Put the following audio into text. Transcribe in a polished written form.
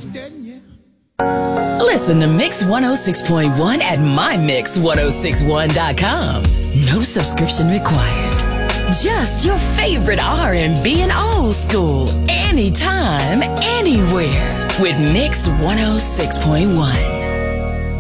Listen to Mix 106.1 at mymix1061.com. No subscription required. Just your favorite R&B and old school. Anytime, anywhere. With Mix 106.1.